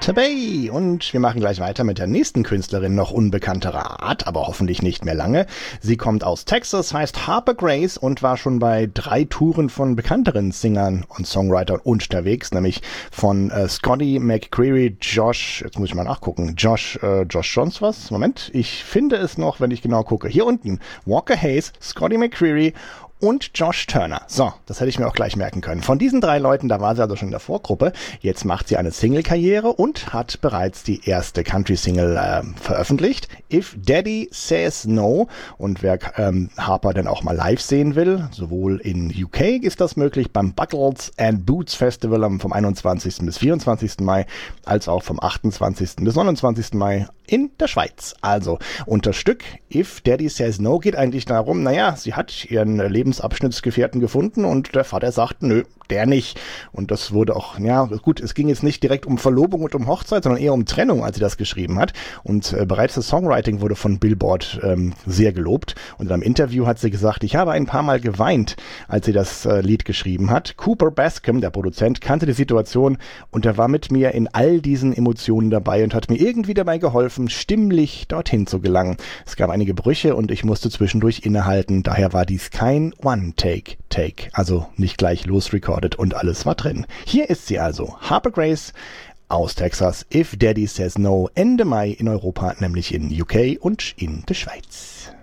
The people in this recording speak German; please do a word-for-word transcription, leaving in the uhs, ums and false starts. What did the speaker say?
Bay. Und wir machen gleich weiter mit der nächsten Künstlerin noch unbekannterer Art, aber hoffentlich nicht mehr lange. Sie kommt aus Texas, heißt Harper Grace und war schon bei drei Touren von bekannteren Singern und Songwritern unterwegs, nämlich von äh, Scotty McCreery, Josh, jetzt muss ich mal nachgucken, Josh, äh, Josh Johns was? Moment, ich finde es noch, wenn ich genau gucke. Hier unten, Walker Hayes, Scotty McCreery und Josh Turner. So, das hätte ich mir auch gleich merken können. Von diesen drei Leuten, da war sie also schon in der Vorgruppe. Jetzt macht sie eine Single-Karriere und hat bereits die erste Country-Single äh, veröffentlicht. If Daddy Says No. Und wer ähm, Harper dann auch mal live sehen will, sowohl in U K ist das möglich, beim Buckles and Boots Festival vom einundzwanzigsten bis vierundzwanzigsten Mai, als auch vom achtundzwanzigsten bis neunundzwanzigsten Mai in der Schweiz. Also, unter Stück If Daddy Says No geht eigentlich darum, naja, sie hat ihren Lebensabschnittsgefährten gefunden und der Vater sagt, nö, der nicht. Und das wurde auch, ja gut, es ging jetzt nicht direkt um Verlobung und um Hochzeit, sondern eher um Trennung, als sie das geschrieben hat. Und äh, bereits das Songwriting wurde von Billboard ähm, sehr gelobt. Und in einem Interview hat sie gesagt, ich habe ein paar Mal geweint, als sie das äh, Lied geschrieben hat. Cooper Bascom, der Produzent, kannte die Situation und er war mit mir in all diesen Emotionen dabei und hat mir irgendwie dabei geholfen, stimmlich dorthin zu gelangen. Es gab einige Brüche und ich musste zwischendurch innehalten. Daher war dies kein One-Take-Take, also nicht gleich losrecorded und alles war drin. Hier ist sie also, Harper Grace aus Texas, If Daddy Says No, Ende Mai in Europa, nämlich in U K und in der Schweiz.